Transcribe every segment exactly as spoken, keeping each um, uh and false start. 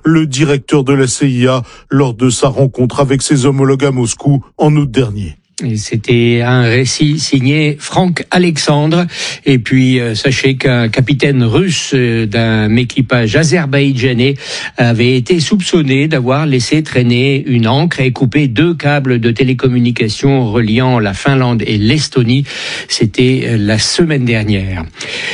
le directeur de la C I A, lors de sa rencontre avec ses homologues à Moscou en août dernier. Et c'était un récit signé Franck Alexandre. Et puis, euh, sachez qu'un capitaine russe euh, d'un équipage azerbaïdjanais avait été soupçonné d'avoir laissé traîner une ancre et coupé deux câbles de télécommunication reliant la Finlande et l'Estonie. C'était euh, la semaine dernière.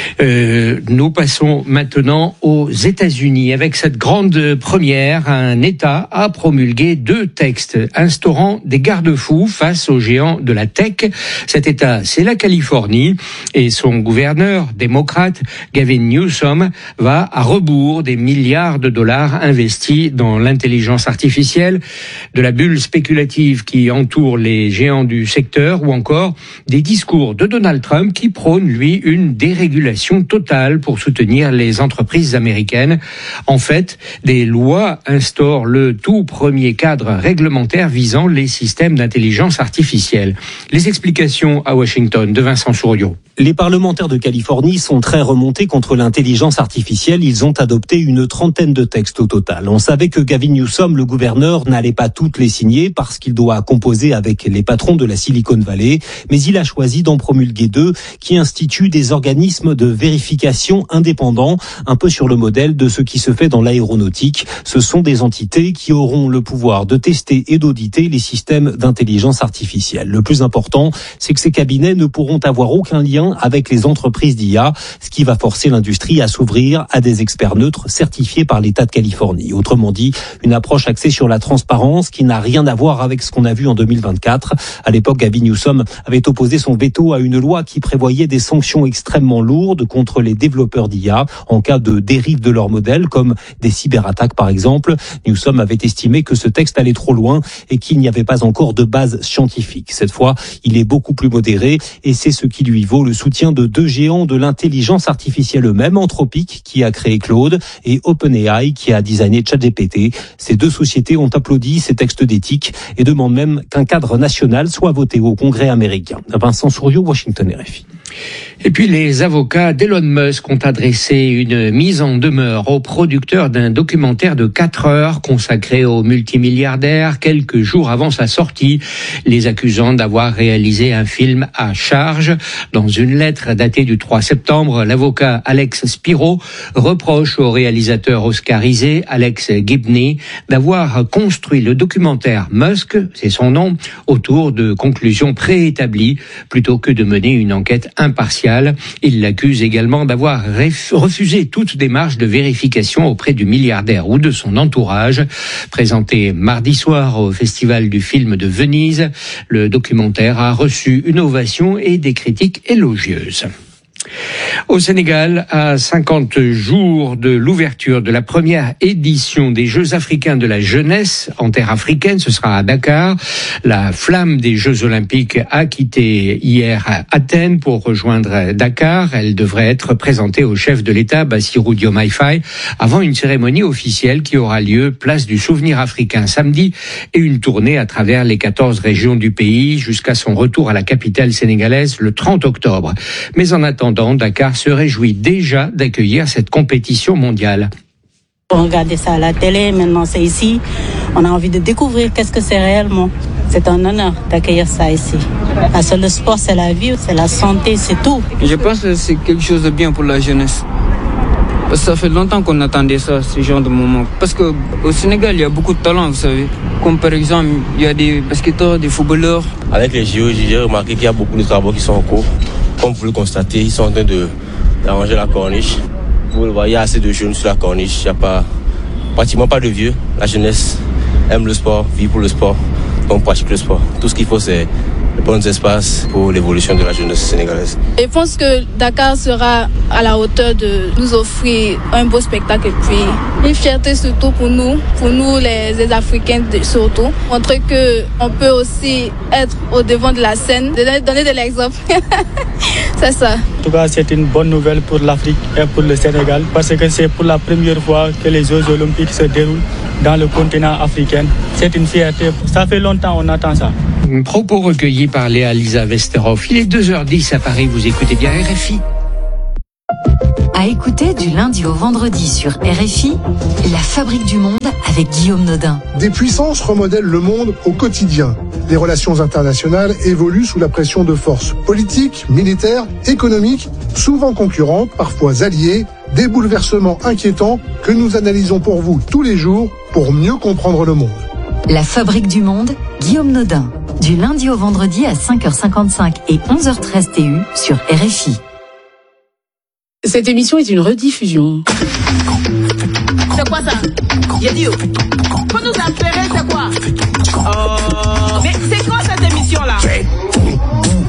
Euh, nous passons maintenant aux États-Unis. Avec cette grande première, un État a promulgué deux textes instaurant des garde-fous face aux géants de la tech. Cet État, c'est la Californie, et son gouverneur démocrate, Gavin Newsom, va à rebours des milliards de dollars investis dans l'intelligence artificielle, de la bulle spéculative qui entoure les géants du secteur, ou encore des discours de Donald Trump qui prône, lui, une dérégulation totale pour soutenir les entreprises américaines. En fait, des lois instaurent le tout premier cadre réglementaire visant les systèmes d'intelligence artificielle. Les explications à Washington de Vincent Souriau. Les parlementaires de Californie sont très remontés contre l'intelligence artificielle. Ils ont adopté une trentaine de textes au total. On savait que Gavin Newsom, le gouverneur, n'allait pas toutes les signer parce qu'il doit composer avec les patrons de la Silicon Valley. Mais il a choisi d'en promulguer deux qui instituent des organismes de vérification indépendants, un peu sur le modèle de ce qui se fait dans l'aéronautique. Ce sont des entités qui auront le pouvoir de tester et d'auditer les systèmes d'intelligence artificielle. Le plus important, c'est que ces cabinets ne pourront avoir aucun lien avec les entreprises d'I A, ce qui va forcer l'industrie à s'ouvrir à des experts neutres certifiés par l'État de Californie. Autrement dit, une approche axée sur la transparence qui n'a rien à voir avec ce qu'on a vu en deux mille vingt-quatre. À l'époque, Gavin Newsom avait opposé son veto à une loi qui prévoyait des sanctions extrêmement lourdes contre les développeurs d'I A en cas de dérive de leur modèle, comme des cyberattaques par exemple. Newsom avait estimé que ce texte allait trop loin et qu'il n'y avait pas encore de base scientifique. Cette fois, il est beaucoup plus modéré et c'est ce qui lui vaut le soutien de deux géants de l'intelligence artificielle eux-mêmes, Anthropic qui a créé Claude et OpenAI qui a designé ChatGPT. Ces deux sociétés ont applaudi ces textes d'éthique et demandent même qu'un cadre national soit voté au Congrès américain. Vincent Souriau, Washington R F I. Et puis les avocats d'Elon Musk ont adressé une mise en demeure au producteur d'un documentaire de quatre heures consacré au multimilliardaire quelques jours avant sa sortie, les accusant d'avoir réalisé un film à charge. Dans une lettre datée du trois septembre, l'avocat Alex Spiro reproche au réalisateur oscarisé Alex Gibney d'avoir construit le documentaire Musk, c'est son nom, autour de conclusions préétablies plutôt que de mener une enquête impartiale. Il l'accuse également d'avoir refusé toute démarche de vérification auprès du milliardaire ou de son entourage. Présenté mardi soir au Festival du film de Venise, le documentaire a reçu une ovation et des critiques élogieuses. Au Sénégal, à cinquante jours de l'ouverture de la première édition des Jeux africains de la jeunesse en terre africaine, ce sera à Dakar. La flamme des Jeux olympiques a quitté hier à Athènes pour rejoindre Dakar. Elle devrait être présentée au chef de l'État, Bassirou Diomaye Faye, avant une cérémonie officielle qui aura lieu place du Souvenir africain samedi et une tournée à travers les quatorze régions du pays jusqu'à son retour à la capitale sénégalaise le trente octobre. Mais en attendant, Dakar se réjouit déjà d'accueillir cette compétition mondiale. On regardait ça à la télé, maintenant c'est ici. On a envie de découvrir qu'est-ce que c'est réellement. C'est un honneur d'accueillir ça ici. Parce que le sport, c'est la vie, c'est la santé, c'est tout. Je pense que c'est quelque chose de bien pour la jeunesse. Ça fait longtemps qu'on attendait ça, ce genre de moment. Parce qu'au Sénégal, il y a beaucoup de talents, vous savez. Comme par exemple, il y a des basketteurs, des footballeurs. Avec les J O, j'ai remarqué qu'il y a beaucoup de travaux qui sont en cours. Comme vous le constatez, ils sont en train de, d'arranger la corniche. Vous le voyez, il y a assez de jeunes sur la corniche. Il n'y a pas, pratiquement pas de vieux. La jeunesse aime le sport, vit pour le sport, donc pratique le sport. Tout ce qu'il faut, c'est de bons espaces pour l'évolution de la jeunesse sénégalaise. Je pense que Dakar sera à la hauteur de nous offrir un beau spectacle et puis une fierté surtout pour nous, pour nous les, les Africains surtout. Montrer qu'on peut aussi être au devant de la scène, donner, donner de l'exemple. C'est ça. En tout cas, c'est une bonne nouvelle pour l'Afrique et pour le Sénégal parce que c'est pour la première fois que les Jeux olympiques se déroulent dans le continent africain. C'est une fierté. Ça fait longtemps qu'on attend ça. Propos recueillis par Léa Lisa Vesterhoff. Il est deux heures dix à Paris, vous écoutez bien R F I. À écouter du lundi au vendredi sur R F I, La Fabrique du Monde avec Guillaume Nodin. Des puissances remodèlent le monde au quotidien. Les relations internationales évoluent sous la pression de forces politiques, militaires, économiques, souvent concurrentes, parfois alliées, des bouleversements inquiétants que nous analysons pour vous tous les jours pour mieux comprendre le monde. La Fabrique du Monde, Guillaume Nodin. Du lundi au vendredi à cinq heures cinquante-cinq et onze heures treize T U sur R F I. Cette émission est une rediffusion. C'est quoi ça? Y'a dit, faut nous appeler, c'est quoi? Oh.